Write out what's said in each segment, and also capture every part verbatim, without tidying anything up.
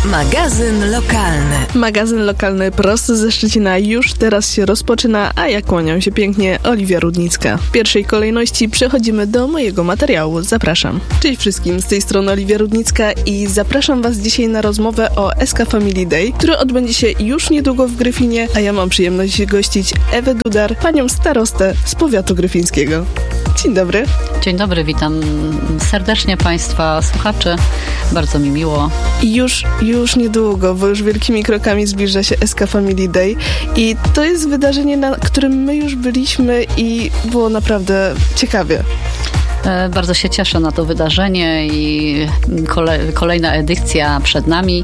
Magazyn lokalny. Magazyn lokalny prosto ze Szczecina już teraz się rozpoczyna, a ja kłaniam się pięknie, Oliwia Rudnicka. W pierwszej kolejności przechodzimy do mojego materiału. Zapraszam. Cześć wszystkim, z tej strony Oliwia Rudnicka i zapraszam Was dzisiaj na rozmowę o S K Family Day, który odbędzie się już niedługo w Gryfinie, a ja mam przyjemność gościć Ewę Dudar, panią starostę z powiatu gryfińskiego. Dzień dobry. Dzień dobry, witam serdecznie Państwa słuchaczy. Bardzo mi miło. I już, już niedługo, bo już wielkimi krokami zbliża się S K Family Day i to jest wydarzenie, na którym my już byliśmy i było naprawdę ciekawie. Bardzo się cieszę na to wydarzenie i kole, kolejna edycja przed nami.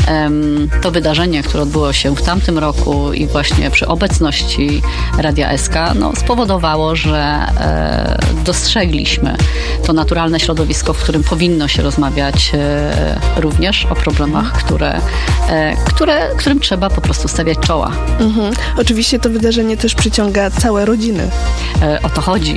To wydarzenie, które odbyło się w tamtym roku i właśnie przy obecności Radia S K, no, spowodowało, że dostrzegliśmy to naturalne środowisko, w którym powinno się rozmawiać również o problemach, które, które, którym trzeba po prostu stawiać czoła. Mhm. Oczywiście to wydarzenie też przyciąga całe rodziny. O to chodzi.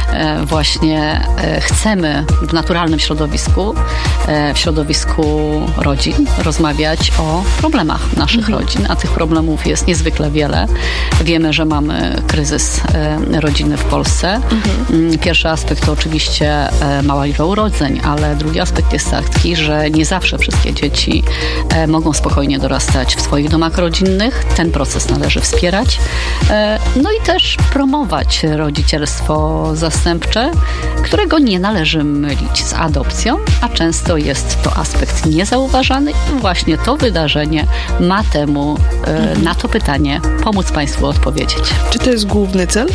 Właśnie chcemy w naturalnym środowisku, w środowisku rodzin rozmawiać o problemach naszych mhm. rodzin, a tych problemów jest niezwykle wiele. Wiemy, że mamy kryzys rodziny w Polsce. Mhm. Pierwszy aspekt to oczywiście mała liczba urodzeń, ale drugi aspekt jest taki, że nie zawsze wszystkie dzieci mogą spokojnie dorastać w swoich domach rodzinnych. Ten proces należy wspierać. No i też promować rodzicielstwo zastępcze, którego nie należy mylić z adopcją, a często jest to aspekt niezauważany i właśnie to wydarzenie ma temu, mhm. na to pytanie pomóc Państwu odpowiedzieć. Czy to jest główny cel?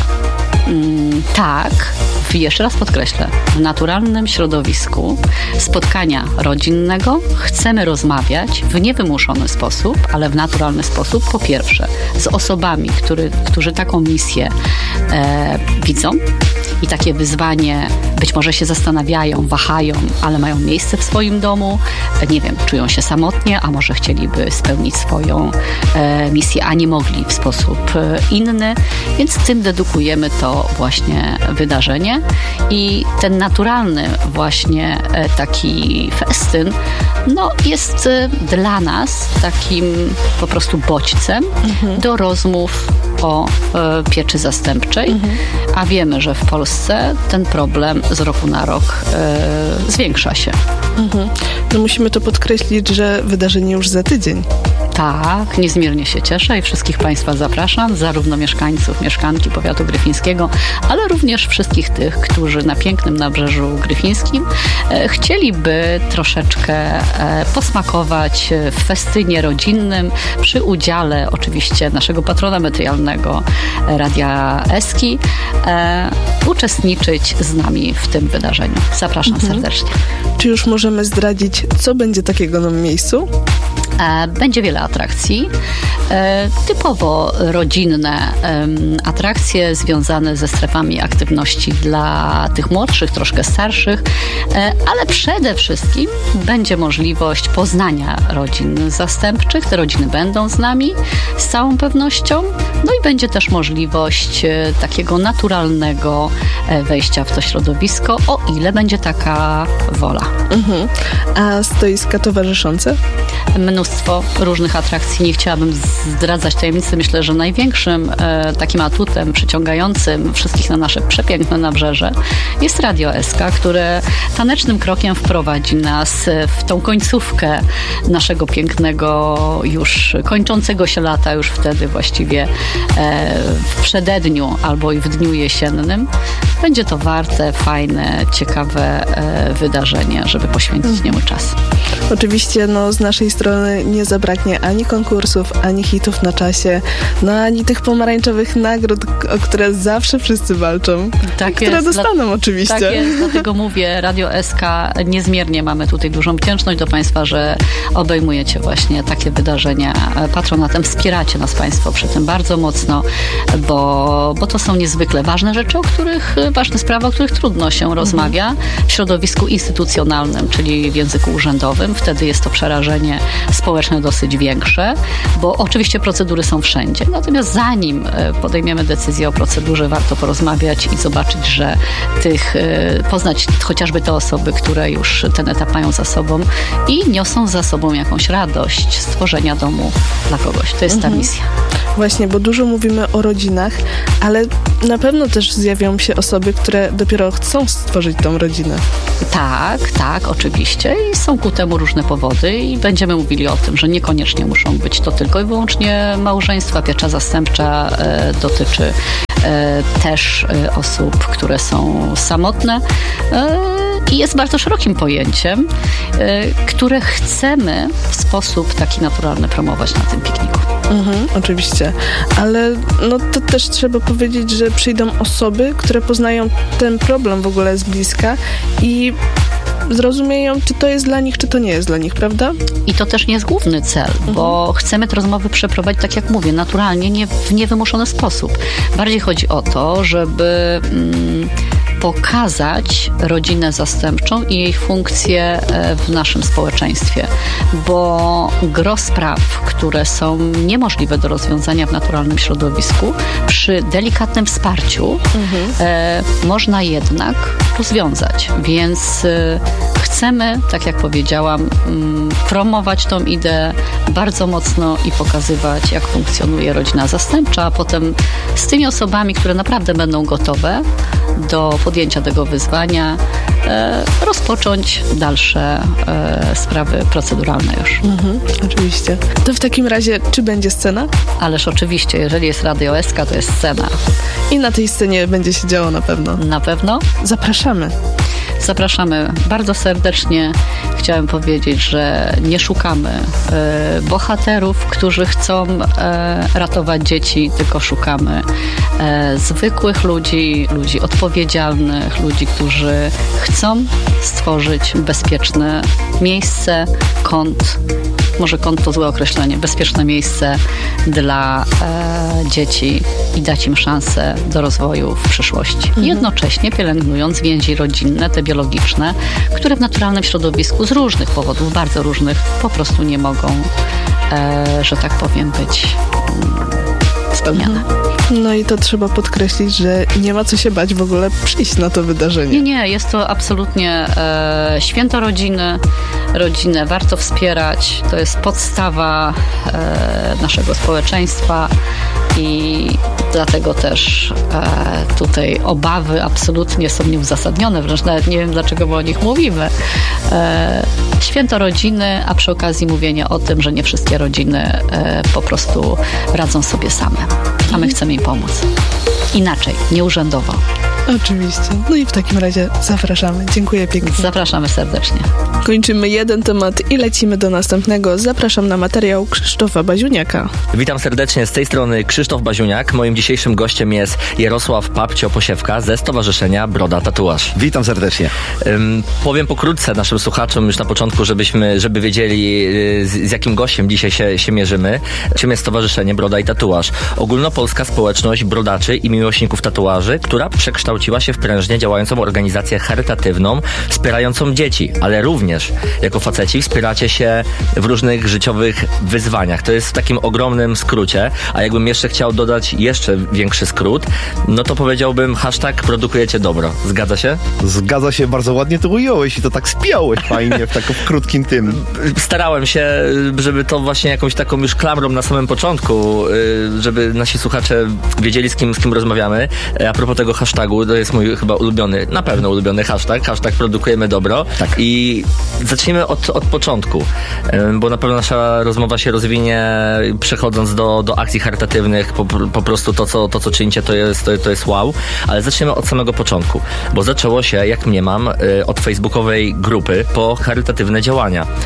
Mm, tak. Jeszcze raz podkreślę, w naturalnym środowisku spotkania rodzinnego chcemy rozmawiać w niewymuszony sposób, ale w naturalny sposób, po pierwsze, z osobami, który, którzy taką misję e, widzą i takie wyzwanie być może się zastanawiają, wahają, ale mają miejsce w swoim domu, nie wiem, czują się samotnie, a może chcieliby spełnić swoją e, misję, a nie mogli w sposób e, inny, więc tym dedykujemy to właśnie wydarzenie. I ten naturalny właśnie taki festyn no, jest dla nas takim po prostu bodźcem mhm. do rozmów o e, pieczy zastępczej, mhm. a wiemy, że w Polsce ten problem z roku na rok e, zwiększa się. Mhm. No musimy to podkreślić, że wydarzenie już za tydzień. Tak, niezmiernie się cieszę i wszystkich Państwa zapraszam, zarówno mieszkańców, mieszkanki powiatu gryfińskiego, ale również wszystkich tych, którzy na pięknym nabrzeżu gryfińskim e, chcieliby troszeczkę e, posmakować w festynie rodzinnym przy udziale oczywiście naszego patrona medialnego Radia Eski, e, uczestniczyć z nami w tym wydarzeniu. Zapraszam mhm. serdecznie. Czy już możemy zdradzić, co będzie takiego na miejscu? Będzie wiele atrakcji, typowo rodzinne atrakcje związane ze strefami aktywności dla tych młodszych, troszkę starszych, ale przede wszystkim będzie możliwość poznania rodzin zastępczych. Te rodziny będą z nami z całą pewnością, no i będzie też możliwość takiego naturalnego wejścia w to środowisko, o ile będzie taka wola. Mhm. A stoiska towarzyszące? Mnóstwo różnych atrakcji. Nie chciałabym zdradzać tajemnicy. Myślę, że największym e, takim atutem przyciągającym wszystkich na nasze przepiękne nabrzeże jest Radio S K, które tanecznym krokiem wprowadzi nas w tą końcówkę naszego pięknego, już kończącego się lata, już wtedy właściwie e, w przededniu albo i w dniu jesiennym. Będzie to warte, fajne, ciekawe e, wydarzenie, żeby poświęcić mhm. niemu czas. Oczywiście no, z naszej strony nie zabraknie ani konkursów, ani hitów na czasie, no ani tych pomarańczowych nagród, o które zawsze wszyscy walczą. Tak które jest, dostaną dla, oczywiście. Tak jest, dlatego mówię, Radio S K niezmiernie mamy tutaj dużą wdzięczność do Państwa, że obejmujecie właśnie takie wydarzenia patronatem. Wspieracie nas Państwo przy tym bardzo mocno, bo, bo to są niezwykle ważne rzeczy, o których, ważne sprawy, o których trudno się rozmawia w środowisku instytucjonalnym, czyli w języku urzędowym. dzieckiem, wtedy jest to przerażenie społeczne dosyć większe, bo oczywiście procedury są wszędzie. Natomiast zanim podejmiemy decyzję o procedurze, warto porozmawiać i zobaczyć, że tych, poznać chociażby te osoby, które już ten etap mają za sobą i niosą za sobą jakąś radość stworzenia domu dla kogoś. To jest mhm. ta misja. Właśnie, bo dużo mówimy o rodzinach, ale na pewno też zjawią się osoby, które dopiero chcą stworzyć tą rodzinę. Tak, tak, oczywiście i są ku temu różne powody i będziemy mówili o tym, że niekoniecznie muszą być to tylko i wyłącznie małżeństwa. Piecza zastępcza e, dotyczy e, też e, osób, które są samotne e, i jest bardzo szerokim pojęciem, e, które chcemy w sposób taki naturalny promować na tym pikniku. Mhm, oczywiście, ale no to też trzeba powiedzieć, że przyjdą osoby, które poznają ten problem w ogóle z bliska i zrozumieją, czy to jest dla nich, czy to nie jest dla nich, prawda? I to też nie jest główny cel, mhm. bo chcemy te rozmowy przeprowadzić, tak jak mówię, naturalnie, nie, w niewymuszony sposób. Bardziej chodzi o to, żeby mm, pokazać rodzinę zastępczą i jej funkcję w naszym społeczeństwie, bo gro spraw, które są niemożliwe do rozwiązania w naturalnym środowisku, przy delikatnym wsparciu mhm. e, można jednak rozwiązać. Więc e, chcemy, tak jak powiedziałam, m, promować tą ideę bardzo mocno i pokazywać, jak funkcjonuje rodzina zastępcza, a potem z tymi osobami, które naprawdę będą gotowe do podjęcia tego wyzwania, e, rozpocząć dalsze e, sprawy proceduralne już. Mhm, oczywiście. To w takim razie, czy będzie scena? Ależ oczywiście, jeżeli jest Radio S K, to jest scena. I na tej scenie będzie się działo na pewno. Na pewno. Zapraszamy. Zapraszamy bardzo serdecznie. Chciałem powiedzieć, że nie szukamy e, bohaterów, którzy chcą e, ratować dzieci, tylko szukamy e, zwykłych ludzi, ludzi odpowiedzialnych, ludzi, którzy chcą stworzyć bezpieczne miejsce, kąt, może kąt to złe określenie, bezpieczne miejsce dla e, dzieci i dać im szansę do rozwoju w przyszłości. Mhm. Jednocześnie pielęgnując więzi rodzinne, te biologiczne, które w naturalnym środowisku z różnych powodów, bardzo różnych, po prostu nie mogą, e, że tak powiem, być mm, spełniane. No i to trzeba podkreślić, że nie ma co się bać w ogóle przyjść na to wydarzenie. Nie, nie, jest to absolutnie e, święto rodziny. Rodzinę warto wspierać. To jest podstawa e, naszego społeczeństwa i dlatego też e, tutaj obawy absolutnie są nieuzasadnione. Wręcz nawet nie wiem, dlaczego my o nich mówimy. E, święto rodziny, a przy okazji mówienie o tym, że nie wszystkie rodziny e, po prostu radzą sobie same. A my chcemy im pomóc. Inaczej, nieurzędowo. Oczywiście. No i w takim razie zapraszamy. Dziękuję pięknie. Zapraszamy serdecznie. Kończymy jeden temat i lecimy do następnego. Zapraszam na materiał Krzysztofa Baziuniaka. Witam serdecznie, z tej strony Krzysztof Baziuniak. Moim dzisiejszym gościem jest Jarosław Papcio-Posiewka ze Stowarzyszenia Broda Tatuaż. Witam serdecznie. Um, powiem pokrótce naszym słuchaczom już na początku, żebyśmy, żeby wiedzieli z, z jakim gościem dzisiaj się, się mierzymy. Czym jest Stowarzyszenie Broda i Tatuaż? Ogólnopolska społeczność brodaczy i miłośników tatuaży, która przekształciła się w prężnie działającą organizację charytatywną, wspierającą dzieci, ale również jako faceci wspieracie się w różnych życiowych wyzwaniach. To jest w takim ogromnym skrócie, a jakbym jeszcze chciał dodać jeszcze większy skrót, no to powiedziałbym hashtag produkujecie dobro. Zgadza się? Zgadza się, bardzo ładnie to ująłeś i to tak spiąłeś fajnie w takim krótkim tym. Starałem się, żeby to właśnie jakąś taką już klamrą na samym początku, żeby nasi słuchacze wiedzieli, z kim, z kim rozmawiamy. A propos tego hashtagu, to jest mój chyba ulubiony, na pewno ulubiony hashtag, hashtag produkujemy dobro. Tak. I zacznijmy od, od początku, bo na pewno nasza rozmowa się rozwinie przechodząc do, do akcji charytatywnych, po, po prostu to co, to, co czynicie, to jest, to, to jest wow, ale zaczniemy od samego początku, bo zaczęło się, jak mniemam, od facebookowej grupy po charytatywne działania.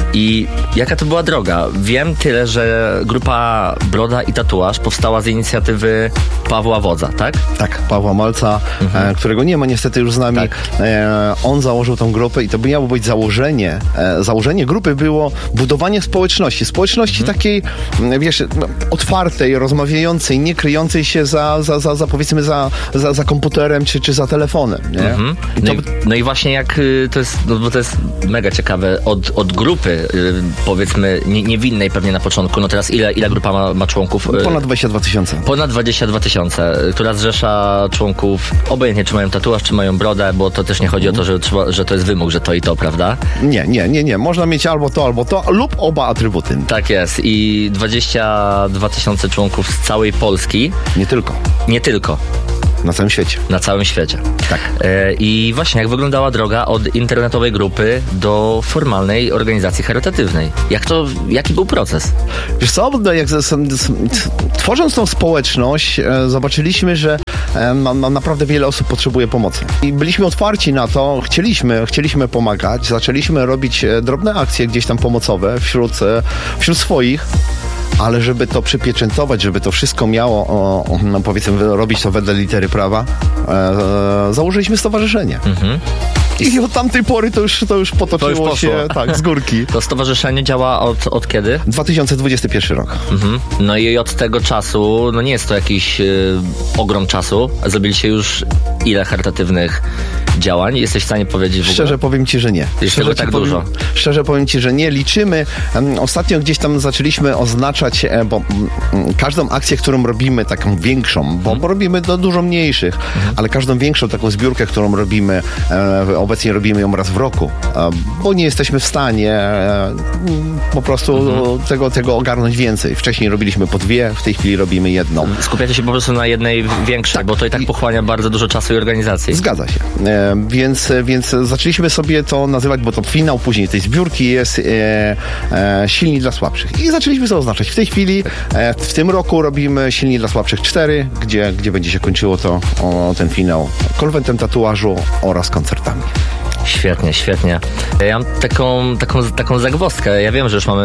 I jaka to była droga? Wiem tyle, że grupa Broda i Tatuaż powstała z inicjatywy Pawła Wodza, tak? Tak, Pawła Malca, mhm. e, którego nie ma niestety już z nami. Tak. E, on założył tą grupę i to miało być założenie. E, założenie grupy było budowanie społeczności. Społeczności mhm. takiej, wiesz, otwartej, rozmawiającej, nie kryjącej się za, za, za, za powiedzmy, za, za, za komputerem czy, czy za telefonem. Nie? Mhm. I no, to... i, no i właśnie jak to jest, no bo to jest mega ciekawe, od, od grupy powiedzmy nie, niewinnej pewnie na początku, no teraz ile, ile grupa ma, ma członków? Ponad dwadzieścia dwa tysiące. Ponad dwadzieścia dwa tysiące, która zrzesza członków, obojętnie czy mają tatuaż, czy mają brodę, bo to też nie chodzi o to, że, trzeba, że to jest wymóg, że to i to, prawda? Nie, nie, nie, nie. Można mieć albo to, albo to, lub oba atrybuty. Tak jest i dwadzieścia dwa tysiące członków z całej Polski. Nie tylko. Nie tylko. Na całym świecie. Na całym świecie. Tak. E, I właśnie jak wyglądała droga od internetowej grupy do formalnej organizacji charytatywnej? Jak to, jaki był proces? Wiesz co, no jak z, z, z, tworząc tą społeczność, e, zobaczyliśmy, że e, ma, ma naprawdę wiele osób potrzebuje pomocy. I byliśmy otwarci na to, chcieliśmy, chcieliśmy pomagać, zaczęliśmy robić e, drobne akcje gdzieś tam pomocowe wśród, e, wśród swoich. Ale żeby to przypieczętować, żeby to wszystko miało, o, no powiedzmy, robić to wedle litery prawa, e, e, założyliśmy stowarzyszenie. Mhm. I od tamtej pory to już, to już potoczyło to już się tak, z górki. To stowarzyszenie działa od, od kiedy? dwa tysiące dwudziesty pierwszy rok. Mhm. No i od tego czasu, no nie jest to jakiś y, ogrom czasu, zrobiliście już ile charytatywnych działań? Jesteś w stanie powiedzieć w ogóle? Szczerze powiem ci, że nie. Jest szczerze tak powiem, dużo. Szczerze powiem ci, że nie. Liczymy. Um, ostatnio gdzieś tam zaczęliśmy oznaczać, e, bo um, każdą akcję, którą robimy, taką większą, bo, bo robimy do dużo mniejszych, mhm. ale każdą większą taką zbiórkę, którą robimy, e, obecnie robimy ją raz w roku, e, bo nie jesteśmy w stanie e, po prostu mhm. tego, tego ogarnąć więcej. Wcześniej robiliśmy po dwie, w tej chwili robimy jedną. Skupiacie się po prostu na jednej większej, tak. bo to i tak pochłania bardzo dużo czasu i organizacji. Zgadza się. E, więc, więc zaczęliśmy sobie to nazywać, bo to finał później tej zbiórki jest e, e, Silni dla Słabszych. I zaczęliśmy to oznaczać. W tej chwili, e, w tym roku robimy Silni dla Słabszych cztery, gdzie, gdzie będzie się kończyło to, o, ten finał konwentem tatuażu oraz koncertami. Świetnie, świetnie. Ja mam taką, taką, taką zagwozdkę. Ja wiem, że już mamy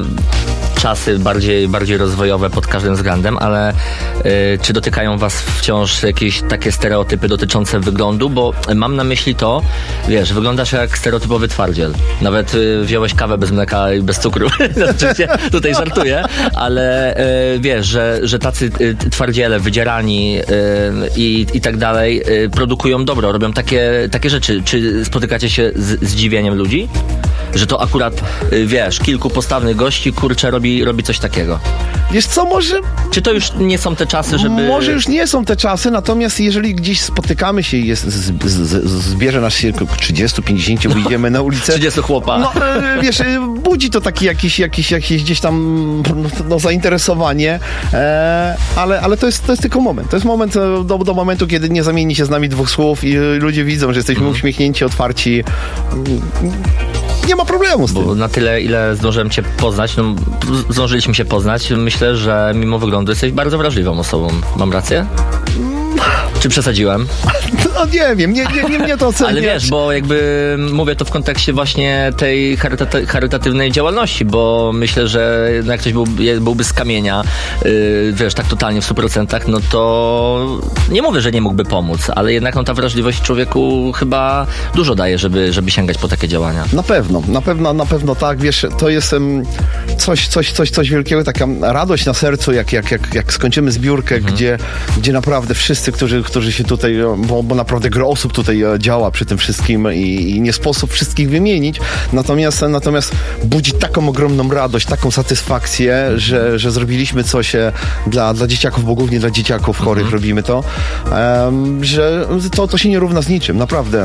czasy bardziej, bardziej rozwojowe pod każdym względem, ale y, czy dotykają was wciąż jakieś takie stereotypy dotyczące wyglądu? Bo mam na myśli to, wiesz, wyglądasz jak stereotypowy twardziel. Nawet y, wziąłeś kawę bez mleka i bez cukru. Oczywiście tutaj żartuję, ale y, wiesz, że, że tacy y, twardziele, wydzierani y, i, i tak dalej y, produkują dobro, robią takie, takie rzeczy. Czy spotykacie się z zdziwieniem ludzi? Że to akurat, y, wiesz, kilku postawnych gości, kurczę, robi, robi coś takiego. Wiesz co, może... Czy to już nie są te czasy, żeby... Może już nie są te czasy, natomiast jeżeli gdzieś spotykamy się i jest, z, z, z, zbierze nas się trzydziestu, pięćdziesięciu, no, wyjdziemy na ulicę... trzydziestu chłopa. No, wiesz, budzi to taki jakiś, jakiś, jakiś gdzieś tam no, zainteresowanie, e, ale, ale to jest, to jest tylko moment. To jest moment do, do momentu, kiedy nie zamieni się z nami dwóch słów i ludzie widzą, że jesteśmy mm. uśmiechnięci, otwarci. Nie ma problemu z tym. Bo na tyle, ile zdążyłem cię poznać, no, zdążyliśmy się poznać, myślę, że mimo wyglądu jesteś bardzo wrażliwą osobą. Mam rację? Czy przesadziłem? No nie wiem, nie, nie, nie mnie to oceniać. Ale wiesz, bo jakby mówię to w kontekście właśnie tej charyta- charytatywnej działalności, bo myślę, że jak ktoś był, byłby z kamienia, yy, wiesz, tak totalnie w stu procentach, no to nie mówię, że nie mógłby pomóc, ale jednak no, ta wrażliwość człowieku chyba dużo daje, żeby, żeby sięgać po takie działania. Na pewno, na pewno, na pewno tak, wiesz, to jest um, coś, coś, coś, coś wielkiego, taka radość na sercu, jak, jak, jak, jak skończymy zbiórkę, mhm. gdzie, gdzie naprawdę wszyscy, którzy, którzy się tutaj, bo, bo naprawdę gro osób tutaj działa przy tym wszystkim i, i nie sposób wszystkich wymienić, natomiast, natomiast budzi taką ogromną radość, taką satysfakcję, że, że zrobiliśmy coś dla, dla dzieciaków, bo głównie dla dzieciaków chorych mhm. robimy to, um, że to, to się nie równa z niczym, naprawdę.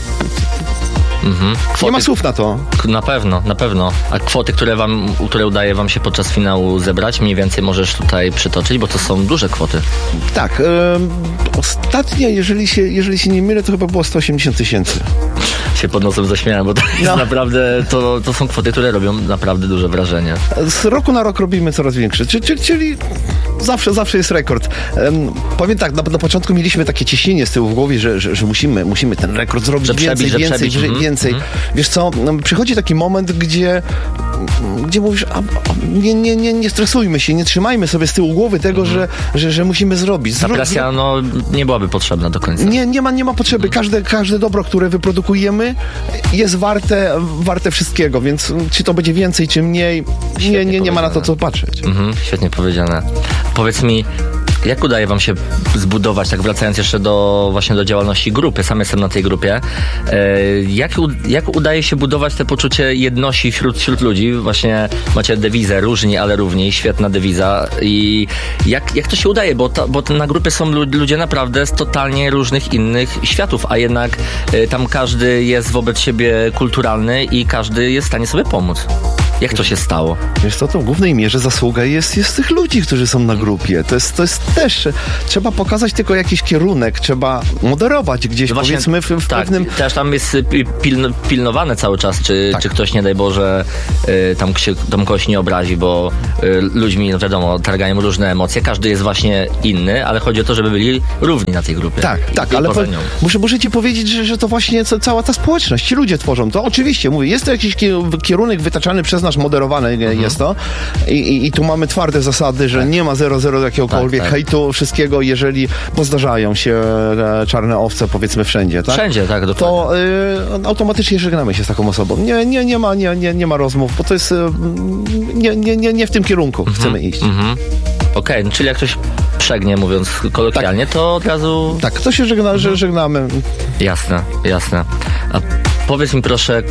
Mhm. Kwoty, nie ma słów na to. Na pewno, na pewno. A kwoty, które wam, które udaje wam się podczas finału zebrać, mniej więcej możesz tutaj przytoczyć, bo to są duże kwoty. Tak. Yy, ostatnia, jeżeli się, jeżeli się nie mylę, to chyba było sto osiemdziesiąt tysięcy. Się pod nosem zaśmiałem, bo to jest no. naprawdę, to, to są kwoty, które robią naprawdę duże wrażenie. Z roku na rok robimy coraz większe, czyli, czyli, czyli zawsze, zawsze jest rekord. Um, powiem tak, na, na początku mieliśmy takie ciśnienie z tyłu w głowie, że, że, że musimy, musimy ten rekord zrobić że więcej, przebić, więcej, że przebić. więcej. Mm-hmm. Wiesz co, przychodzi taki moment, gdzie gdzie mówisz, a, a, nie, nie, nie, nie stresujmy się, nie trzymajmy sobie z tyłu głowy tego, mhm. że, że, że musimy zrobić. Ta Zrób, presja no, nie byłaby potrzebna do końca. Nie, nie ma, nie ma potrzeby. Mhm. Każde, każde dobro, które wyprodukujemy, jest warte, warte wszystkiego, więc czy to będzie więcej, czy mniej, nie, nie, nie ma na to co patrzeć. Mhm, świetnie powiedziane. Powiedz mi, jak udaje wam się zbudować, tak wracając jeszcze do właśnie do działalności grupy, sam jestem na tej grupie, e, jak, jak udaje się budować te poczucie jedności wśród, wśród ludzi? Właśnie macie dewizę różni, ale równi, świetna dewiza i jak, jak to się udaje, bo, to, bo na grupie są ludzie naprawdę z totalnie różnych innych światów, a jednak e, tam każdy jest wobec siebie kulturalny i każdy jest w stanie sobie pomóc. Jak to się stało? Wiesz co, to w głównej mierze zasługa jest, jest tych ludzi, którzy są na grupie. To jest, to jest też, trzeba pokazać tylko jakiś kierunek, trzeba moderować gdzieś, no właśnie, powiedzmy, w, w tak, pewnym... też tam jest piln, pilnowane cały czas, czy, tak. czy ktoś, nie daj Boże, y, tam, się, tam kogoś nie obrazi, bo y, ludźmi, no wiadomo, targają różne emocje, każdy jest właśnie inny, ale chodzi o to, żeby byli równi na tej grupie. Tak, I, tak, i ale po, muszę, muszę ci powiedzieć, że, że to właśnie co, cała ta społeczność, ci ludzie tworzą to. Oczywiście, mówię, jest to jakiś kierunek wytaczany przez nas, moderowane mhm. jest to I, i, i tu mamy twarde zasady, że tak. nie ma zero zero jakiegokolwiek tak, tak. hejtu, wszystkiego, jeżeli, bo zdarzają się e, czarne owce, powiedzmy wszędzie, tak? Wszędzie, tak, dokładnie. To y, automatycznie żegnamy się z taką osobą. Nie, nie, nie, ma, nie, nie, nie ma rozmów, bo to jest y, nie, nie, nie, nie w tym kierunku mhm. chcemy iść. Mhm. Okej, okay, no czyli jak ktoś przegnie, mówiąc kolokwialnie, tak. to od razu... Tak, to się żegna, mhm. żegnamy. Jasne, jasne. A powiedz mi proszę,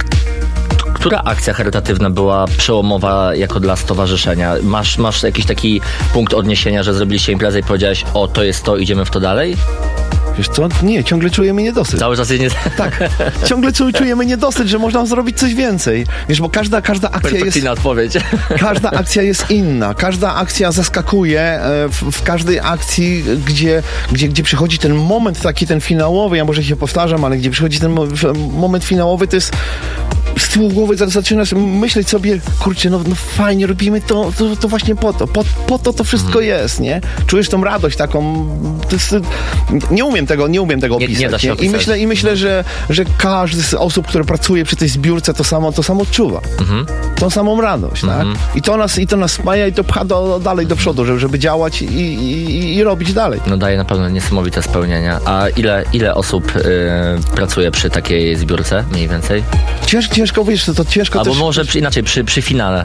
która akcja charytatywna była przełomowa jako dla stowarzyszenia? Masz, masz jakiś taki punkt odniesienia, że zrobiliście imprezę i powiedziałeś, o, to jest to, idziemy w to dalej? Wiesz co? Nie, ciągle czujemy niedosyt. Cały czas jest nie... Tak, ciągle czujemy niedosyt, że można zrobić coś więcej. Wiesz, bo każda, każda akcja jest... Perfekcyjna odpowiedź. Każda akcja jest inna. Każda akcja zaskakuje w, w każdej akcji, gdzie, gdzie, gdzie przychodzi ten moment taki, ten finałowy, ja może się powtarzam, ale gdzie przychodzi ten moment finałowy, to jest... Z tyłu głowy zaczynasz myśleć sobie, kurczę, no, no fajnie, robimy to, to, to właśnie po to, po, po to to wszystko hmm. jest, nie? Czujesz tą radość taką, to jest, nie umiem tego, nie umiem tego opisać. Nie, nie da się opisać. I myślę, i myślę że, że każdy z osób, które pracuje przy tej zbiórce, to samo, to samo odczuwa. Hmm. Tą samą radość, hmm. tak? I to nas, i to nas spaja i to pcha do, dalej do przodu, żeby, żeby działać i, i, i robić dalej. No daje na pewno niesamowite spełnienia. A ile, ile osób y, pracuje przy takiej zbiórce, mniej więcej? Ciężko, ciężko, wiesz, to, to ciężko Albo też... może przy, inaczej, przy, przy finale.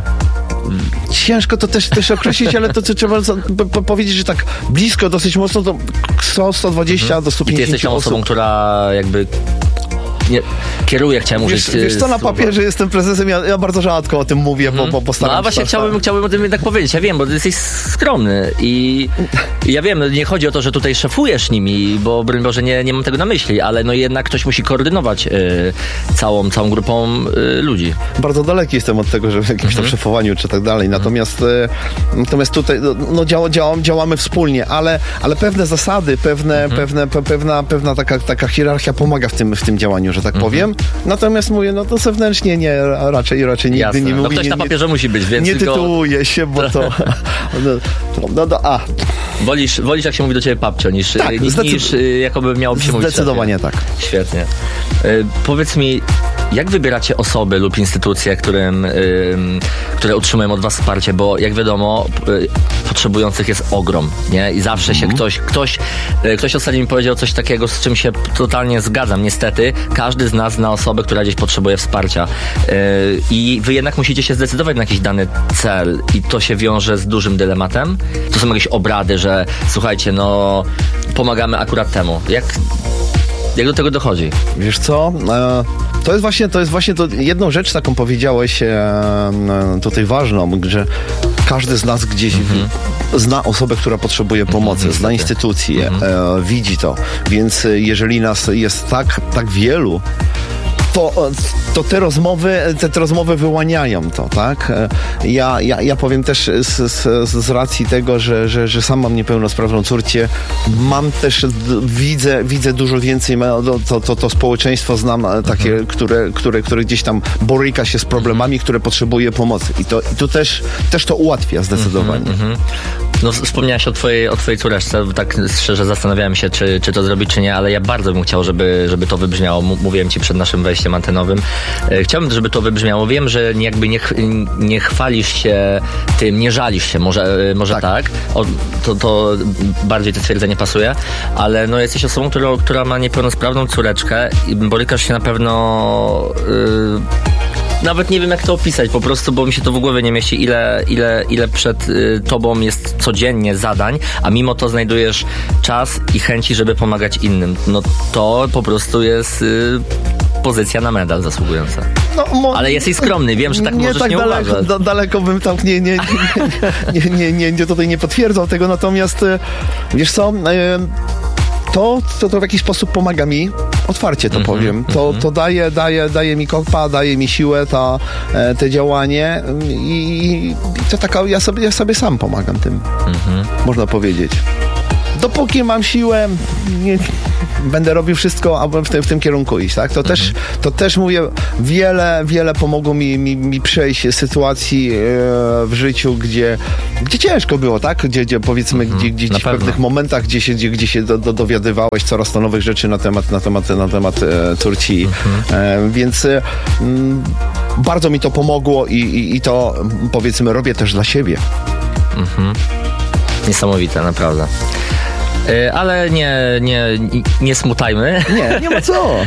Ciężko to też, też określić, ale to co trzeba po, powiedzieć, że tak blisko, dosyć mocno, to sto, sto dwadzieścia mhm. do stu pięćdziesięciu I ty jesteś osób. osobą, która jakby... Nie, kieruję, chciałem użyć... Wiesz, wiesz co, na papierze jestem prezesem, ja, ja bardzo rzadko o tym mówię, mm. bo, bo postaram się... No a właśnie chciałbym, chciałbym o tym jednak powiedzieć, ja wiem, bo ty jesteś skromny i, i ja wiem, nie chodzi o to, że tutaj szefujesz nimi, bo broń Boże nie, nie mam tego na myśli, ale no jednak ktoś musi koordynować y, całą, całą grupą y, ludzi. Bardzo daleki jestem od tego, że w jakimś mm-hmm. tam szefowaniu czy tak dalej, natomiast, y, natomiast tutaj no, działa, działa, działamy wspólnie, ale, ale pewne zasady, pewne, mm-hmm. pewne, pe, pewna, pewna taka, taka hierarchia pomaga w tym, w tym działaniu, że tak mm-hmm. powiem. Natomiast mówię, no to zewnętrznie nie, raczej, raczej nigdy Jasne. nie mówi. No ktoś nie, na papierze nie, musi być, więc nie tylko... tytułuje się, bo to... no, no, no, a. Wolisz, wolisz, jak się mówi do ciebie papcio, niż, tak, niż, niż jakoby miałoby się mówić. Zdecydowanie tak. Świetnie. Y, powiedz mi, jak wybieracie osoby lub instytucje, którym, y, które otrzymują od was wsparcie, bo jak wiadomo, y, potrzebujących jest ogrom, nie? I zawsze mm-hmm. się ktoś, ktoś, y, ktoś ostatnio mi powiedział coś takiego, z czym się totalnie zgadzam. Niestety, każdy z nas zna osobę, która gdzieś potrzebuje wsparcia. Y, I wy jednak musicie się zdecydować na jakiś dany cel i to się wiąże z dużym dylematem. To są jakieś obrady, że słuchajcie, no pomagamy akurat temu. Jak Jak do tego dochodzi? Wiesz co? E, to jest właśnie, to jest właśnie to jedną rzecz, taką powiedziałeś e, tutaj ważną, że każdy z nas gdzieś mhm. zna osobę, która potrzebuje pomocy, mhm, zna instytucje, mhm. e, widzi to. Więc jeżeli nas jest tak, tak wielu, To, to te rozmowy, te, te rozmowy wyłaniają to, tak? Ja, ja, ja powiem też z, z, z racji tego, że, że, że sam mam niepełnosprawną córkę, mam też, widzę, widzę dużo więcej, to, to, to społeczeństwo znam takie, mhm. które, które, które gdzieś tam boryka się z problemami, które potrzebuje pomocy. I to, i to też, też to ułatwia zdecydowanie. Mhm, mhm. No wspomniałaś o twojej, o twojej córeczce, tak szczerze zastanawiałem się, czy, czy to zrobić, czy nie, ale ja bardzo bym chciał, żeby, żeby to wybrzmiało. M- mówiłem ci przed naszym wejściem antenowym. E, chciałbym, żeby to wybrzmiało. Wiem, że jakby nie, ch- nie chwalisz się tym, nie żalisz się, może, może tak. tak. O, to, to bardziej to stwierdzenie pasuje, ale no jesteś osobą, która, która ma niepełnosprawną córeczkę i borykasz się na pewno... Yy, Nawet nie wiem, jak to opisać, po prostu, bo mi się to w głowie nie mieści, ile, ile, ile przed y, tobą jest codziennie zadań, a mimo to znajdujesz czas i chęci, żeby pomagać innym. No to po prostu jest y, pozycja na medal zasługująca. No, mo- Ale jesteś skromny, wiem, że tak nie możesz tak nie daleko, uważać. Da, daleko bym tam nie, nie, nie, nie, nie, nie, nie, tutaj nie potwierdzał tego, natomiast wiesz co... Y- To, to, to w jakiś sposób pomaga mi, otwarcie to mm-hmm, powiem. To, mm-hmm. to daje, daje, daje mi kopa, daje mi siłę, ta, te działanie i, i to taka, ja sobie, ja sobie sam pomagam tym, mm-hmm. można powiedzieć. Dopóki mam siłę, nie, będę robił wszystko, aby w tym, w tym kierunku iść, tak? To, mhm. też, to też mówię, wiele, wiele pomogło mi, mi, mi przejść sytuacji e, w życiu, gdzie, gdzie ciężko było, tak? Gdzie, gdzie powiedzmy, mhm. gdzie, gdzie, gdzie w pewnych momentach, gdzie się, gdzie, gdzie się do, do, dowiadywałeś coraz to nowych rzeczy na temat, na temat, na temat e, Turcji. Mhm. E, więc e, m, bardzo mi to pomogło i, i, i to, powiedzmy, robię też dla siebie. Mhm. Niesamowite, naprawdę. Ale nie, nie, nie smutajmy. Nie, nie ma co.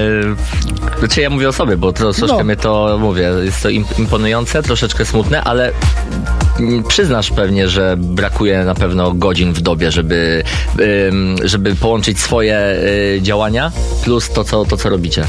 Znaczy ja mówię o sobie, bo troszeczkę no. mnie to, mówię, jest to imponujące, troszeczkę smutne, ale przyznasz pewnie, że brakuje na pewno godzin w dobie, żeby, żeby połączyć swoje działania plus to, co, to, co robicie.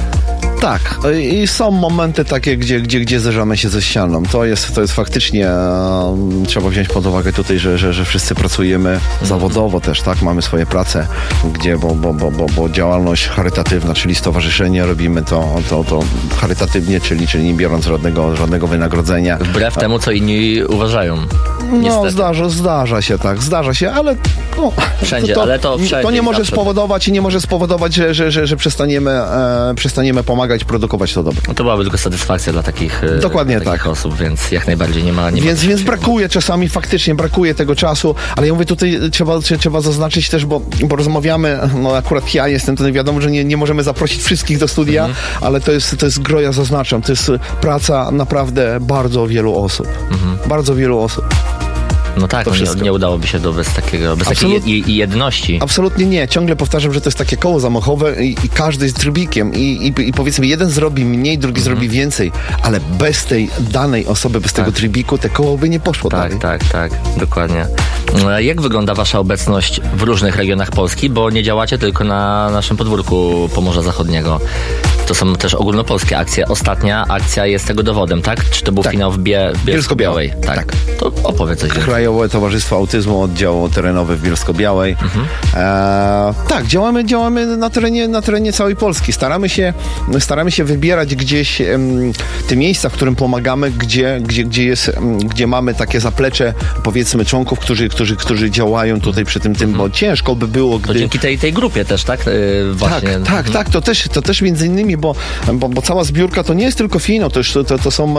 Tak, i są momenty takie, gdzie, gdzie, gdzie zderzamy się ze ścianą. To jest, to jest faktycznie, e, trzeba wziąć pod uwagę tutaj, że, że, że wszyscy pracujemy mm. zawodowo też, tak? Mamy swoje prace, gdzie, bo, bo, bo, bo, bo działalność charytatywna, czyli stowarzyszenie, robimy to, to, to charytatywnie, czyli, czyli nie biorąc żadnego, żadnego wynagrodzenia. Wbrew A, temu, co inni uważają. No, zdarza, zdarza się tak, zdarza się, ale no, wszędzie, to, to, ale to wszędzie. To nie może spowodować i nie może spowodować, że, że, że, że przestaniemy, e, przestaniemy pomagać, produkować to dobro. No to byłaby tylko satysfakcja dla takich, Dokładnie dla takich tak. osób, więc jak najbardziej nie ma... Nie więc ma więc brakuje czasami, faktycznie brakuje tego czasu, ale ja mówię tutaj, trzeba, trzeba zaznaczyć też, bo, bo rozmawiamy, no akurat ja jestem, to wiadomo, że nie, nie możemy zaprosić wszystkich do studia, mhm. ale to jest, to jest gro, ja zaznaczam, to jest praca naprawdę bardzo wielu osób. Mhm. Bardzo wielu osób. No tak, no nie, nie udałoby się do bez takiego, bez Absolut... takiej jed, jedności. Absolutnie nie. Ciągle powtarzam, że to jest takie koło zamachowe i, i każdy jest trybikiem i, i, i powiedzmy jeden zrobi mniej, drugi mm-hmm. zrobi więcej, ale bez tej danej osoby, bez tak. tego trybiku te koło by nie poszło tak, dalej. Tak, tak, tak, dokładnie. Jak wygląda wasza obecność w różnych regionach Polski, bo nie działacie tylko na naszym podwórku Pomorza Zachodniego. To są też ogólnopolskie akcje. Ostatnia akcja jest tego dowodem, tak? Czy to był tak. finał w Bie- Bielsko-Białej? Tak. tak. To opowiedz coś. Krajowe Towarzystwo Autyzmu, oddział terenowy w Bielsko-Białej. Mhm. E, tak, działamy, działamy na terenie, na terenie całej Polski. Staramy się, staramy się wybierać gdzieś em, te miejsca, w którym pomagamy, gdzie, gdzie, gdzie, jest, em, gdzie mamy takie zaplecze, powiedzmy, członków, którzy, którzy, którzy działają tutaj przy tym, tym mhm. bo ciężko by było, gdy... To dzięki tej, tej grupie też, tak? Yy, właśnie. Tak, tak, mhm. tak. To też, to też między innymi, bo, bo, bo cała zbiórka to nie jest tylko finał, to, to, to są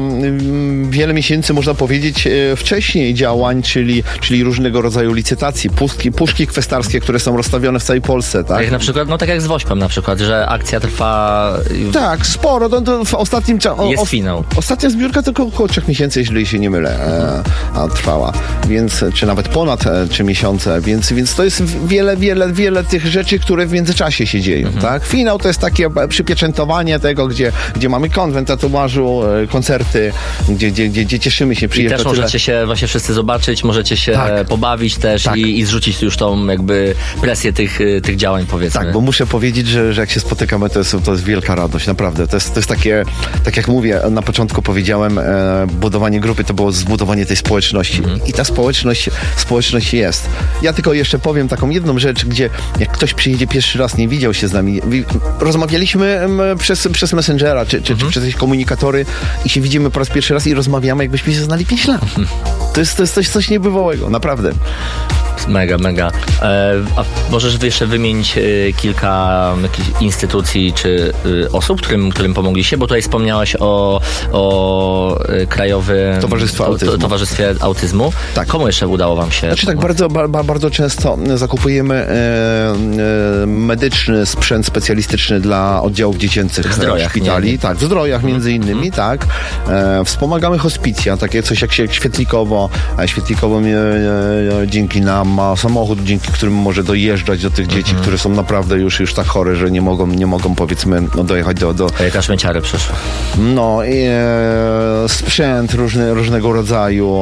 um, wiele miesięcy, można powiedzieć, e, wcześniej działań, czyli, czyli różnego rodzaju licytacji, puszki, puszki kwestarskie, które są rozstawione w całej Polsce, tak? Jak na przykład, no tak jak z Wośpem na przykład, że akcja trwa... Tak, sporo, to, to w ostatnim czasie... Jest finał. Ostatnia zbiórka tylko około trzech miesięcy, jeśli się nie mylę, e, a trwała, więc, czy nawet ponad e, trzy miesiące, więc, więc to jest wiele, wiele, wiele tych rzeczy, które w międzyczasie się dzieją, mhm. tak? Finał to jest takie przypieczętowanie tego, gdzie, gdzie mamy konwent tatuażu, e, koncerty, gdzie, gdzie, gdzie, gdzie cieszymy się, przyjeżdżać. I też możecie się właśnie wszyscy zobaczyć, możecie się tak. pobawić też tak. i, i zrzucić już tą jakby presję tych, tych działań, powiedzmy. Tak, bo muszę powiedzieć, że, że jak się spotykamy, to jest, to jest wielka radość, naprawdę. To jest, to jest takie, tak jak mówię, na początku powiedziałem, e, budowanie grupy to było zbudowanie tej społeczności. Mhm. I ta społeczność, społeczność jest. Ja tylko jeszcze powiem taką jedną rzecz, gdzie jak ktoś przyjedzie pierwszy raz, nie widział się z nami, rozmawialiśmy m, przez, przez Messengera, czy, czy, mhm. czy przez jakieś komunikatory i się widzimy po raz pierwszy raz i rozmawiamy, jakbyśmy się znali pięć lat. To jest, to jest coś, coś niebywałego, naprawdę. Mega, mega. E, a możesz jeszcze wymienić e, kilka jakichś instytucji czy e, osób, którym, którym pomogliście? Bo tutaj wspomniałaś o, o e, Krajowym Towarzystwie Autyzmu. To, Towarzystwie Autyzmu. Tak. Komu jeszcze udało wam się? Znaczy tak bardzo, ba, bardzo często zakupujemy e, e, medyczny sprzęt specjalistyczny dla oddziałów dziecięcych w Zdrojach, szpitali. Nie, nie. Tak, w Zdrojach między innymi, mm. tak. E, wspomagamy hospicja, takie coś jak się Świetlikowo. A Świetlikowo e, e, dzięki nam ma samochód, dzięki którym może dojeżdżać do tych dzieci, mm. które są naprawdę już, już tak chore, że nie mogą, nie mogą powiedzmy no, dojechać do... do... Jaka szmęciary przeszła. No, i, e, sprzęt różny, różnego rodzaju.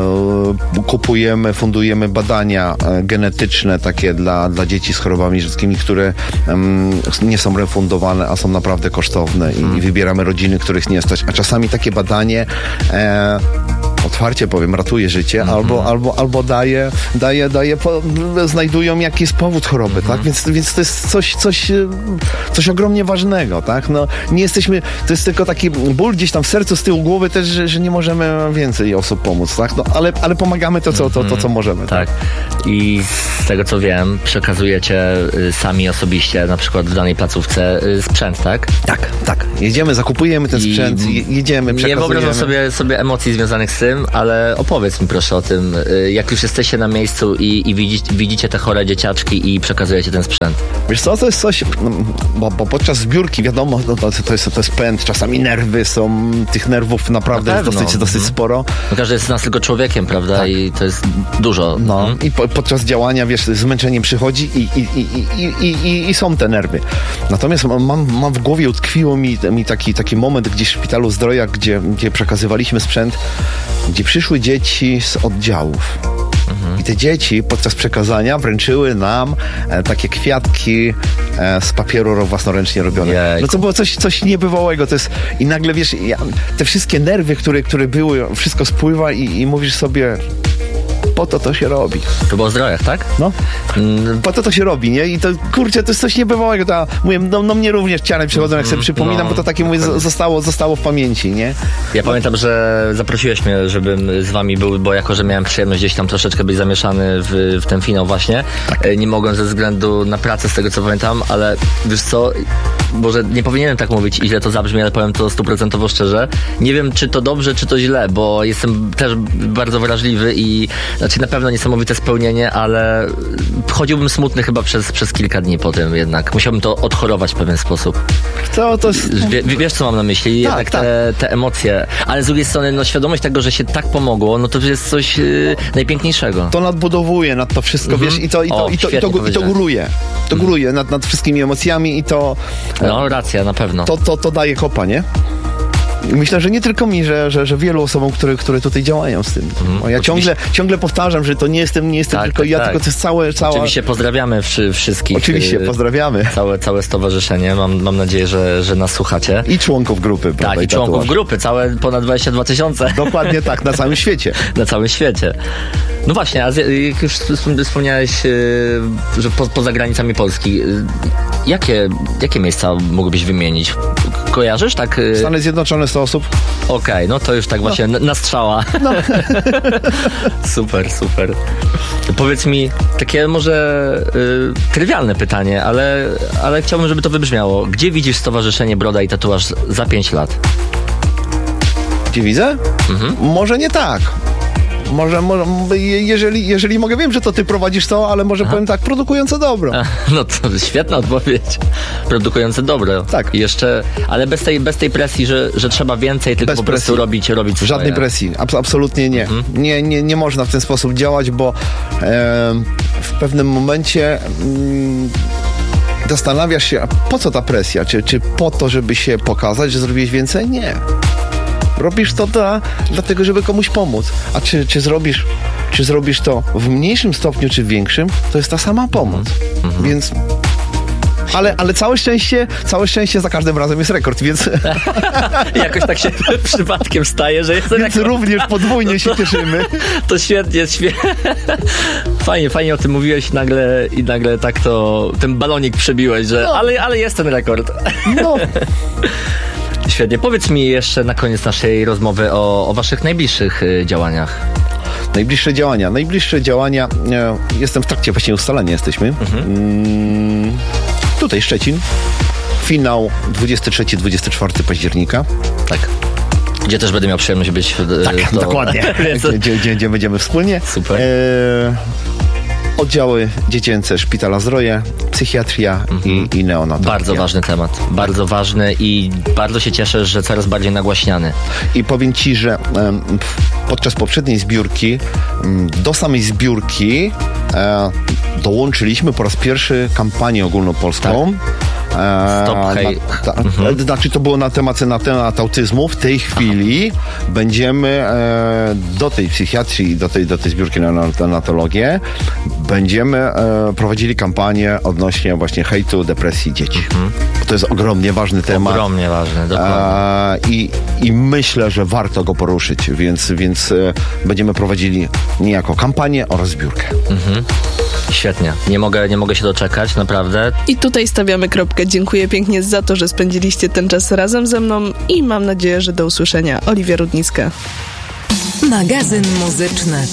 E, kupujemy, fundujemy badania e, genetyczne takie dla, dla dzieci z chorobami rzadkimi, które em, nie są refundowane, a są naprawdę kosztowne i, mm. i wybieramy rodziny, których nie stać. A czasami takie badanie e, otwarcie powiem, ratuje życie, mm-hmm. albo, albo, albo daje, daje, daje po, znajdują jaki jest powód choroby, mm-hmm. tak? Więc, więc to jest coś, coś, coś ogromnie ważnego, tak? No, nie jesteśmy, to jest tylko taki ból gdzieś tam w sercu, z tyłu głowy też, że, że nie możemy więcej osób pomóc, tak? No, ale, ale pomagamy to co, to, to, co możemy. Tak. tak. I z tego, co wiem, przekazujecie sami osobiście, na przykład w danej placówce sprzęt, tak? Tak, tak. Jedziemy, zakupujemy ten sprzęt, I jedziemy, przekazujemy. Nie wyobrażam sobie, sobie emocji związanych z tym, ale opowiedz mi proszę o tym, jak już jesteście na miejscu i, i widzicie, widzicie te chore dzieciaczki i przekazujecie ten sprzęt. Wiesz co, to jest coś, bo, bo podczas zbiórki wiadomo, no to, to, jest, to jest pęd, czasami nerwy są, tych nerwów naprawdę na jest dosyć, dosyć mhm. sporo. No każdy jest z nas tylko człowiekiem, prawda? Tak. I to jest dużo. No mhm. i po, podczas działania, wiesz, zmęczenie przychodzi i, i, i, i, i, i, i są te nerwy. Natomiast mam, mam w głowie, utkwiło mi, mi taki, taki moment gdzieś w Szpitalu Zdroja, gdzie, gdzie przekazywaliśmy sprzęt, gdzie przyszły dzieci z oddziałów. Mhm. I te dzieci podczas przekazania wręczyły nam e, takie kwiatki e, z papieru własnoręcznie robione. Jejku. No to było coś, coś niebywałego. To jest, i nagle wiesz, ja, te wszystkie nerwy, które, które były, wszystko spływa i, i mówisz sobie, po to to się robi. To było o Zdrojach, tak? No. Mm. Po to to się robi, nie? I to, kurczę, to jest coś niebywałego. To, mówię, no, no mnie również ciarem przychodzą, jak sobie przypominam, no, bo to takie, mówię, zostało, zostało w pamięci, nie? Ja no. pamiętam, że zaprosiłeś mnie, żebym z wami był, bo jako, że miałem przyjemność gdzieś tam troszeczkę być zamieszany w, w ten finał właśnie. Tak. Nie mogłem ze względu na pracę, z tego co pamiętam, ale wiesz co, może nie powinienem tak mówić i źle to zabrzmi, ale powiem to stuprocentowo szczerze. Nie wiem, czy to dobrze, czy to źle, bo jestem też bardzo wrażliwy i znaczy na pewno niesamowite spełnienie, ale chodziłbym smutny chyba przez, przez kilka dni po tym jednak. Musiałbym to odchorować w pewien sposób. Co to jest... Wie, wiesz, co mam na myśli? Tak, jednak tak. Te, te emocje. Ale z drugiej strony, no świadomość tego, że się tak pomogło, no to jest coś yy, najpiękniejszego. To nadbudowuje nad to wszystko, mm-hmm. wiesz, i to, i to, o, i to, i to, i to góruje. To mm. góruje nad, nad wszystkimi emocjami i to... No, racja, na pewno. To, to, to daje kopa, nie? Myślę, że nie tylko mi, że, że, że wielu osobom, które, które tutaj działają z tym. Mm, ja ciągle, ciągle powtarzam, że to nie jestem, nie jestem tak, tylko tak, ja, tak. tylko to jest całe... całe... Oczywiście pozdrawiamy wszy, wszystkich. Oczywiście, pozdrawiamy. Całe, całe stowarzyszenie. Mam, mam nadzieję, że, że nas słuchacie. I członków grupy. Tak, i członków tatuaż. grupy. Całe ponad dwadzieścia dwa tysiące. Dokładnie tak, na całym świecie. Na całym świecie. No właśnie, a jak już wspomniałeś, że po, poza granicami Polski, jakie, jakie miejsca mógłbyś wymienić? Kojarzysz tak? Stany Zjednoczone sto osób. Okej, okay, no to już tak właśnie no. na strzała. No. Super, super. Powiedz mi, takie może y, trywialne pytanie, ale, ale chciałbym, żeby to wybrzmiało. Gdzie widzisz Stowarzyszenie Broda i Tatuaż za pięć lat? Gdzie widzę? Mhm. Może nie tak. Może, może jeżeli, jeżeli mogę, wiem, że to ty prowadzisz to, ale może Aha. powiem tak, produkujące dobro. A, no to świetna odpowiedź. Produkujące dobro. Tak. I jeszcze, ale bez tej, bez tej presji, że, że trzeba więcej, tylko bez po prostu presji. robić, robić swoje. Żadnej presji. Abs- absolutnie nie. Mhm. nie. Nie nie można w ten sposób działać, bo e, w pewnym momencie mm, zastanawiasz się, a po co ta presja? Czy, czy po to, żeby się pokazać, że zrobiłeś więcej? Nie. Robisz to dla, dlatego, żeby komuś pomóc. A czy, czy, zrobisz, czy zrobisz to w mniejszym stopniu, czy w większym, to jest ta sama pomoc. Mhm. Więc... Ale, ale całe szczęście, całe szczęście za każdym razem jest rekord, więc... Jakoś tak się przypadkiem staje, że jest więc rekord. również podwójnie no to, się cieszymy. To świetnie, świetnie. Fajnie, fajnie o tym mówiłeś i nagle, i nagle tak to, ten balonik przebiłeś, że no. ale, ale jest ten rekord. No. Świetnie. Powiedz mi jeszcze na koniec naszej rozmowy o, o waszych najbliższych y, działaniach. Najbliższe działania. Najbliższe działania, e, jestem w trakcie właśnie ustalenia jesteśmy. Mhm. Mm, tutaj Szczecin. Finał dwudziestego trzeciego dwudziestego czwartego października. Tak. Gdzie też będę miał przyjemność być. Tak, to... dokładnie. gdzie, gdzie, gdzie będziemy wspólnie. Super. E, oddziały dziecięce Szpitala Zdroje, psychiatria mhm. i, i neonatologia. Bardzo ważny temat. Bardzo ważny i bardzo się cieszę, że coraz bardziej nagłaśniany. I powiem Ci, że um, podczas poprzedniej zbiórki um, do samej zbiórki e, dołączyliśmy po raz pierwszy kampanię ogólnopolską. Tak. Stop hej. Ta, mhm. Znaczy to było na temat, na temat autyzmu. W tej chwili Aha. będziemy e, do tej psychiatrii, do tej, do tej zbiórki na neonatologię będziemy e, prowadzili kampanię odnośnie właśnie hejtu, depresji dzieci. Mhm. To jest ogromnie ważny temat. Ogromnie ważny, dokładnie. E, i, I myślę, że warto go poruszyć, więc, więc e, będziemy prowadzili niejako kampanię oraz zbiórkę. Mhm. Świetnie. Nie mogę, nie mogę się doczekać, naprawdę. I tutaj stawiamy kropkę. Dziękuję pięknie za to, że spędziliście ten czas razem ze mną i mam nadzieję, że do usłyszenia. Oliwia Rudnicka. Magazyn muzyczny.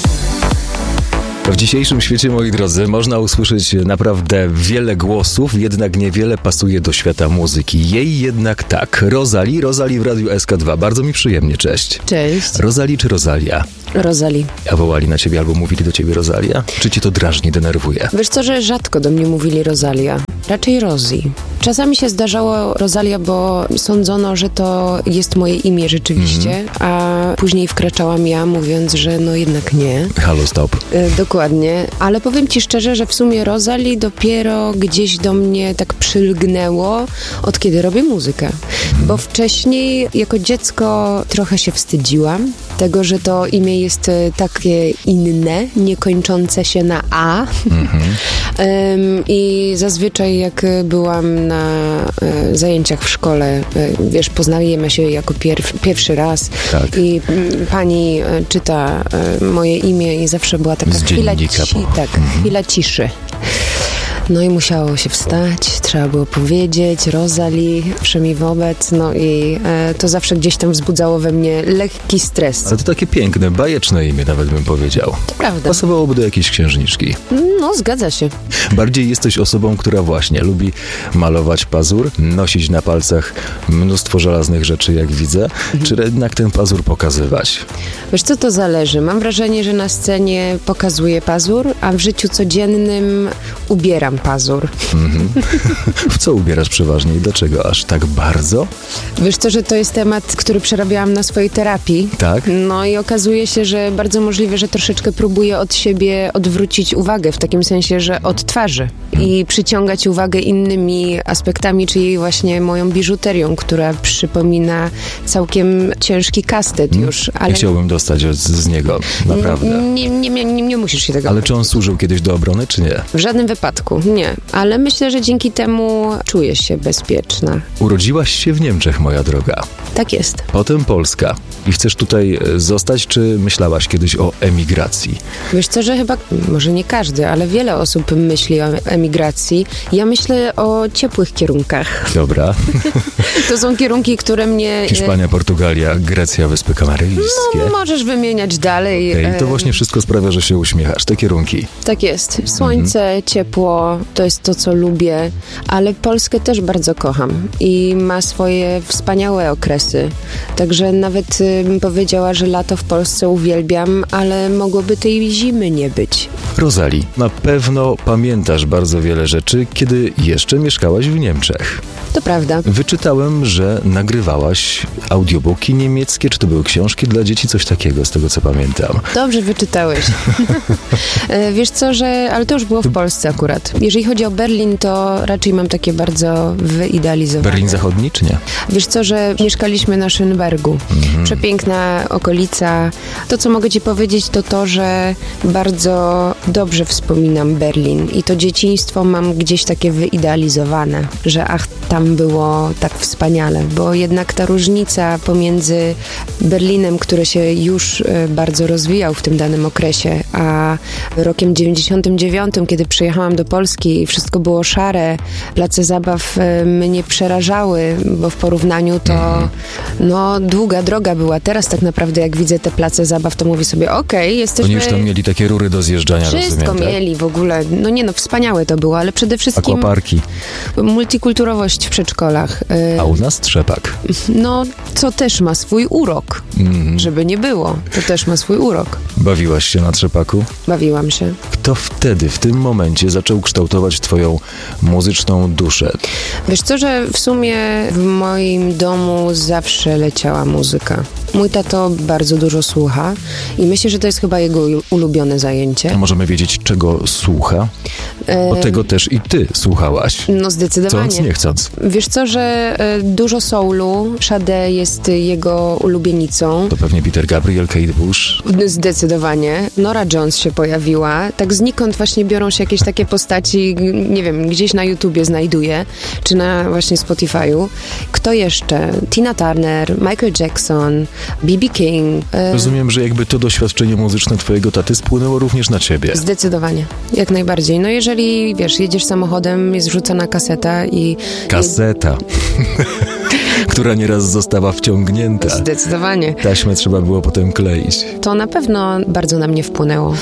W dzisiejszym świecie, moi drodzy, można usłyszeć naprawdę wiele głosów, jednak niewiele pasuje do świata muzyki. Jej jednak tak. Rosalie, Rosalie w Radiu S K dwa. Bardzo mi przyjemnie, cześć. Cześć. Rosalie czy Rosalia? Rosalie. A wołali na ciebie albo mówili do ciebie Rosalia? Czy ci to drażni, denerwuje? Wiesz co, że rzadko do mnie mówili Rosalia. Raczej Rosie. Czasami się zdarzało Rosalia, bo sądzono, że to jest moje imię rzeczywiście, mm. a później wkraczałam ja, mówiąc, że no jednak nie. Halo, stop. Y, dokładnie. Ale powiem ci szczerze, że w sumie Rosalie dopiero gdzieś do mnie tak przylgnęło, od kiedy robię muzykę. Mm. Bo wcześniej jako dziecko trochę się wstydziłam tego, że to imię jest takie inne, nie kończące się na A. Mm-hmm. um, I zazwyczaj jak byłam na e, zajęciach w szkole, e, wiesz, poznajemy się jako pierw, pierwszy raz tak. i m, pani e, czyta e, moje imię i zawsze była taka chwila, ci, tak, mm-hmm. chwila ciszy. No i musiało się wstać, trzeba było powiedzieć Rosalie, przynajmniej wobec, no i e, to zawsze gdzieś tam wzbudzało we mnie lekki stres. Ale to takie piękne, bajeczne imię nawet bym powiedział. To prawda. Pasowałoby do jakiejś księżniczki. No, zgadza się. Bardziej jesteś osobą, która właśnie lubi malować pazur, nosić na palcach mnóstwo żelaznych rzeczy, jak widzę, mhm. czy jednak ten pazur pokazywać? Wiesz co, to zależy. Mam wrażenie, że na scenie pokazuję pazur, a w życiu codziennym ubieram pazur. Mm-hmm. W co ubierasz przeważnie i dlaczego aż tak bardzo? Wiesz co, że to jest temat, który przerabiałam na swojej terapii. Tak? No i okazuje się, że bardzo możliwe, że troszeczkę próbuję od siebie odwrócić uwagę, w takim sensie, że od twarzy i przyciągać uwagę innymi aspektami, czyli właśnie moją biżuterią, która przypomina całkiem ciężki kastet mm. już. Ale... Ja chciałbym dostać z, z niego, naprawdę. Nie, nie, nie, nie, nie musisz się tego... Ale czy on służył kiedyś do obrony, czy nie? W żadnym wypadku. Nie, ale myślę, że dzięki temu czuję się bezpieczna. Urodziłaś się w Niemczech, moja droga. Tak jest. Potem Polska. I chcesz tutaj zostać, czy myślałaś kiedyś o emigracji? Wiesz co, że chyba, może nie każdy, ale wiele osób myśli o emigracji. Ja myślę o ciepłych kierunkach. Dobra. To są kierunki, które mnie... Hiszpania, Portugalia, Grecja, Wyspy Kanaryjskie. No, możesz wymieniać dalej. I to właśnie wszystko sprawia, że się uśmiechasz, te kierunki. Tak jest. Słońce, mhm. ciepło, to jest to, co lubię, ale Polskę też bardzo kocham i ma swoje wspaniałe okresy. Także nawet bym powiedziała, że lato w Polsce uwielbiam, ale mogłoby tej zimy nie być. Rosalie, na pewno pamiętasz bardzo wiele rzeczy, kiedy jeszcze mieszkałaś w Niemczech. To prawda. Wyczytałem, że nagrywałaś audiobooki niemieckie, czy to były książki dla dzieci, coś takiego, z tego co pamiętam. Dobrze wyczytałeś. Wiesz co, że... Ale to już było w Polsce akurat. Jeżeli chodzi o Berlin, to raczej mam takie bardzo wyidealizowane. Berlin Zachodni, czy nie? Wiesz co, że mieszkaliśmy na Schönbergu. Mhm. Przepiękna okolica. To, co mogę ci powiedzieć, to to, że bardzo dobrze wspominam Berlin i to dzieciństwo mam gdzieś takie wyidealizowane, że ach, tam tam było tak wspaniale, bo jednak ta różnica pomiędzy Berlinem, który się już bardzo rozwijał w tym danym okresie, a rokiem dziewięćdziesiątym dziewiątym, kiedy przyjechałam do Polski i wszystko było szare, place zabaw mnie przerażały, bo w porównaniu to no długa droga była. Teraz tak naprawdę jak widzę te place zabaw, to mówię sobie, okej, okay, jesteśmy... Oni już tam mieli takie rury do zjeżdżania, Wszystko rozumiem, mieli w ogóle. No nie no, wspaniałe to było, ale przede wszystkim... Akwaparki. Multikulturowość w przedszkolach. A u nas trzepak. No, co też ma swój urok. Mm. Żeby nie było. To też ma swój urok. Bawiłaś się na trzepaku? Bawiłam się. Kto wtedy, w tym momencie zaczął kształtować twoją muzyczną duszę? Wiesz co, że w sumie w moim domu zawsze leciała muzyka. Mój tato bardzo dużo słucha i myślę, że to jest chyba jego ulubione zajęcie. A możemy wiedzieć, czego słucha? Bo tego też i ty słuchałaś. No zdecydowanie. Chcąc, nie chcąc. Wiesz co, że dużo soulu, Sade jest jego ulubienicą. To pewnie Peter Gabriel, Kate Bush. Zdecydowanie. Nora Jones się pojawiła. Tak znikąd właśnie biorą się jakieś takie postaci, nie wiem, gdzieś na YouTubie znajduję, czy na właśnie Spotify'u. Kto jeszcze? Tina Turner, Michael Jackson, B B King. Rozumiem, że jakby to doświadczenie muzyczne twojego taty spłynęło również na ciebie. Zdecydowanie. Jak najbardziej. No jeżeli, wiesz, jedziesz samochodem, jest wrzucana kaseta i... Kaseta. Która nieraz została wciągnięta. Zdecydowanie. Taśmę trzeba było potem kleić. To na pewno bardzo na mnie wpłynęło.